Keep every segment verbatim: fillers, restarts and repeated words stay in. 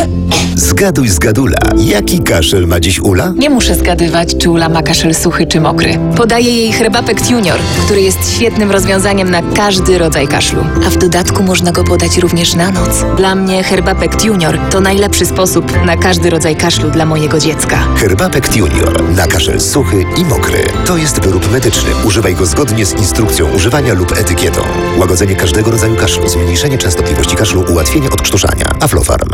Zgaduj, zgadula, jaki kaszel ma dziś Ula? Nie muszę zgadywać, czy Ula ma kaszel suchy czy mokry. Podaję jej Herbapekt Junior, który jest świetnym rozwiązaniem na każdy rodzaj kaszlu. A w dodatku można go podać również na noc. Dla mnie Herbapekt Junior to najlepszy sposób na każdy rodzaj kaszlu dla mojego dziecka. Herbapekt Junior na kaszel suchy i mokry. To jest wyrób medyczny. Używaj go zgodnie z instrukcją używania lub etykietą. Łagodzenie każdego rodzaju kaszlu, zmniejszenie częstotliwości kaszlu, ułatwienie odkrztuszania. Aflofarm.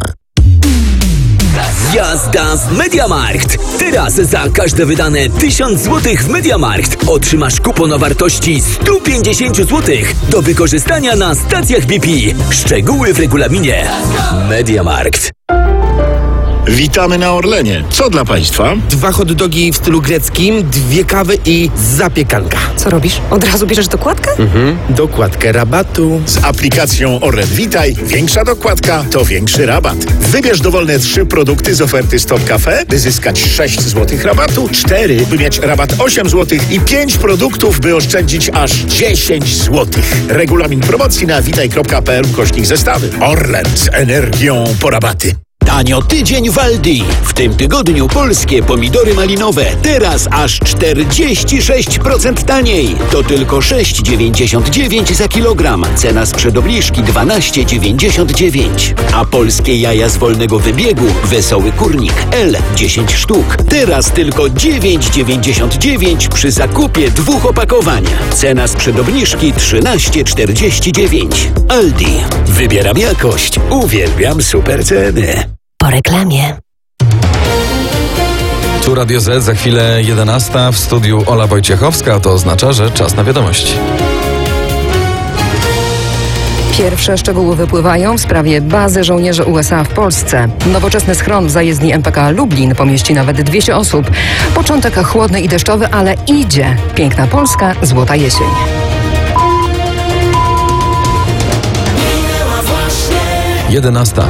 Jazda z MediaMarkt! Teraz za każde wydane tysiąc złotych w MediaMarkt otrzymasz kupon o wartości sto pięćdziesiąt złotych do wykorzystania na stacjach B P. Szczegóły w regulaminie. MediaMarkt. Witamy na Orlenie. Co dla Państwa? Dwa hot dogi w stylu greckim, dwie kawy i zapiekanka. Co robisz? Od razu bierzesz dokładkę? Mhm. Dokładkę rabatu. Z aplikacją Orlen Witaj większa dokładka to większy rabat. Wybierz dowolne trzy produkty z oferty Stop Cafe, by zyskać sześć złotych rabatu, cztery, by mieć rabat osiem złotych i pięć produktów, by oszczędzić aż dziesięć złotych. Regulamin promocji na witaj kropka p l ukośnik zestawy. Orlen z energią po rabaty. Tanio tydzień w Aldi. W tym tygodniu polskie pomidory malinowe teraz aż czterdzieści sześć procent taniej. To tylko sześć dziewięćdziesiąt dziewięć za kilogram. Cena sprzed obniżki dwanaście dziewięćdziesiąt dziewięć. A polskie jaja z wolnego wybiegu Wesoły Kurnik L dziesięć sztuk. Teraz tylko dziewięć dziewięćdziesiąt dziewięć przy zakupie dwóch opakowań. Cena sprzed obniżki trzynaście czterdzieści dziewięć. Aldi. Wybieram jakość. Uwielbiam super ceny. Po reklamie. Tu Radio Z, za chwilę jedenasta, w studiu Ola Wojciechowska, to oznacza, że czas na wiadomości. Pierwsze szczegóły wypływają w sprawie bazy żołnierzy U S A w Polsce. Nowoczesny schron w zajezdni M P K Lublin pomieści nawet dwieście osób. Początek chłodny i deszczowy, ale idzie. Piękna Polska, złota jesień. jedenasta.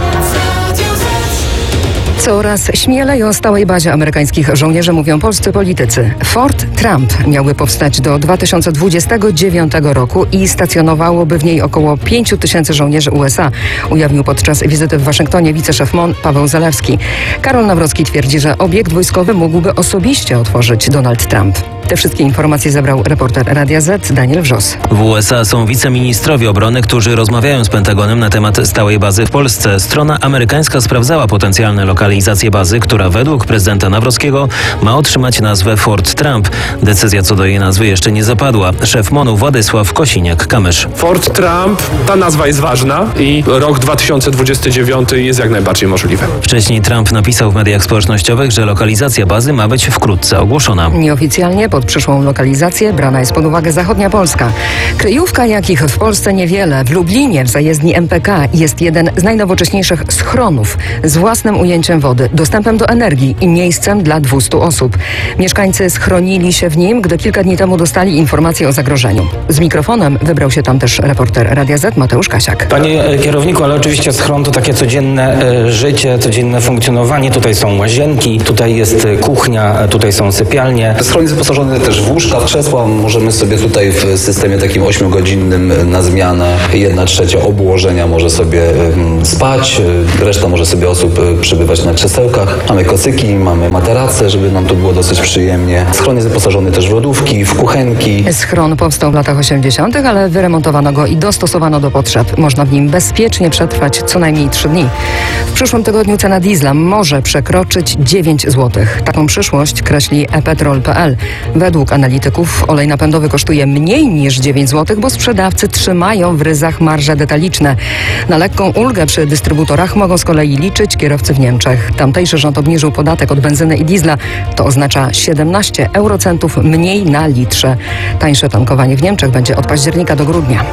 Coraz śmielej o stałej bazie amerykańskich żołnierzy mówią polscy politycy. Fort Trump miałby powstać do dwa tysiące dwudziestego dziewiątego roku i stacjonowałoby w niej około pięć tysięcy żołnierzy U S A, ujawnił podczas wizyty w Waszyngtonie wiceszef M O N Paweł Zalewski. Karol Nawrocki twierdzi, że obiekt wojskowy mógłby osobiście otworzyć Donald Trump. Te wszystkie informacje zebrał reporter Radia Z Daniel Wrzos. W U S A są wiceministrowie obrony, którzy rozmawiają z Pentagonem na temat stałej bazy w Polsce. Strona amerykańska sprawdzała potencjalne lokalizacje bazy, która według prezydenta Nawrockiego ma otrzymać nazwę Fort Trump. Decyzja co do jej nazwy jeszcze nie zapadła. Szef M O N-u Władysław Kosiniak-Kamysz. Fort Trump, ta nazwa jest ważna i rok dwa tysiące dwudziesty dziewiąty jest jak najbardziej możliwy. Wcześniej Trump napisał w mediach społecznościowych, że lokalizacja bazy ma być wkrótce ogłoszona. Nieoficjalnie pod przyszłą lokalizację brana jest pod uwagę zachodnia Polska. Kryjówka, jakich w Polsce niewiele. W Lublinie w zajezdni M P K jest jeden z najnowocześniejszych schronów z własnym ujęciem wody, dostępem do energii i miejscem dla dwustu osób. Mieszkańcy schronili się w nim, gdy kilka dni temu dostali informację o zagrożeniu. Z mikrofonem wybrał się tam też reporter Radia Z Mateusz Kasiak. Panie kierowniku, ale oczywiście schron to takie codzienne e, życie, codzienne funkcjonowanie. Tutaj są łazienki, tutaj jest kuchnia, tutaj są sypialnie. Schron jest wyposażony też w łóżka, w krzesła. Możemy sobie tutaj w systemie takim ośmiogodzinnym na zmianę jedna trzecia obłożenia może sobie um, spać, reszta może sobie osób przebywać na krzesełkach. Mamy kocyki, mamy materace, żeby nam tu było dosyć przyjemnie. Schron jest wyposażony też w lodówki, w kuchenki. Schron powstał w latach osiemdziesiątych, ale wyremontowano go i dostosowano do potrzeb. Można w nim bezpiecznie przetrwać co najmniej trzy dni. W przyszłym tygodniu cena diesla może przekroczyć dziewięć złotych. Taką przyszłość kreśli e petrol kropka p l. Według analityków olej napędowy kosztuje mniej niż dziewięć złotych, bo sprzedawcy trzymają w ryzach marże detaliczne. Na lekką ulgę przy dystrybutorach mogą z kolei liczyć kierowcy w Niemczech. Tamtejszy rząd obniżył podatek od benzyny i diesla. To oznacza siedemnaście eurocentów mniej na litrze. Tańsze tankowanie w Niemczech będzie od października do grudnia.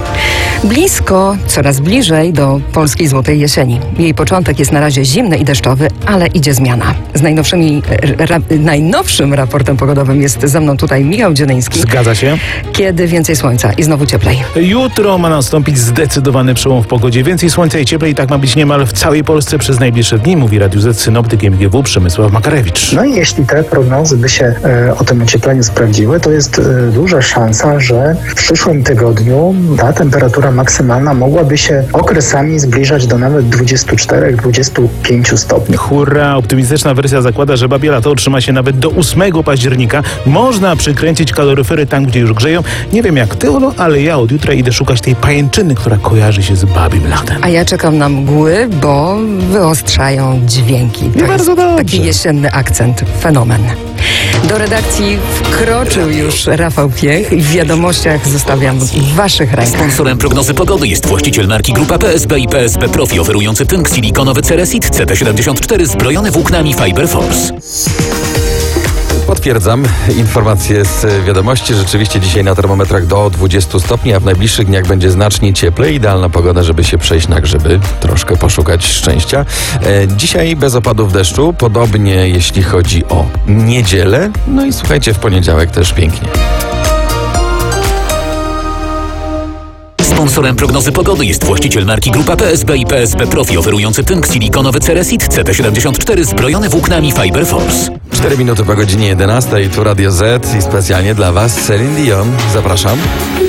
Blisko, coraz bliżej do polskiej złotej jesieni. Jej początek jest na razie zimny i deszczowy, ale idzie zmiana. Z najnowszymi, ra, najnowszym raportem pogodowym jest ze mną tutaj Michał Dzionyński. Zgadza się. Kiedy więcej słońca i znowu cieplej? Jutro ma nastąpić zdecydowany przełom w pogodzie. Więcej słońca i cieplej, tak ma być niemal w całej Polsce przez najbliższe dni, mówi Radiu Z synoptyk M G W Przemysław Makarewicz. No i jeśli te prognozy by się e, o tym ociepleniu sprawdziły, to jest e, duża szansa, że w przyszłym tygodniu ta temperatura maksymalna mogłaby się okresami zbliżać do nawet dwudziestu czterech do dwudziestu dwudziestu pięciu stopni. Hurra! Optymistyczna wersja zakłada, że babie lato utrzyma się nawet do ósmego października. Można przykręcić kaloryfery tam, gdzie już grzeją. Nie wiem jak ty, Olo, ale ja od jutra idę szukać tej pajęczyny, która kojarzy się z babim latem. A ja czekam na mgły, bo wyostrzają dźwięki. To I bardzo dobrze. Taki jesienny akcent. Fenomen. Do redakcji wkroczył już Rafał Piech i w wiadomościach zostawiam w waszych rękach. Sponsorem prognozy pogody jest właściciel marki Grupa P S B i P S B Profi, oferujący tynk silikonowy Ceresit C T siedemdziesiąt cztery zbrojony włóknami Fiber Force. Potwierdzam informacje z wiadomości. Rzeczywiście dzisiaj na termometrach do dwudziestu stopni, a w najbliższych dniach będzie znacznie cieplej. Idealna pogoda, żeby się przejść na grzyby, troszkę poszukać szczęścia. E, dzisiaj bez opadów deszczu, podobnie jeśli chodzi o niedzielę. No i słuchajcie, w poniedziałek też pięknie. Sponsorem prognozy pogody jest właściciel marki Grupa P S B i P S B Profi, oferujący tynk silikonowy Ceresit C T siedemdziesiąt cztery zbrojony włóknami Fiber Force. cztery minuty po godzinie jedenastej, tu Radio Z i specjalnie dla Was Celine Dion. Zapraszam.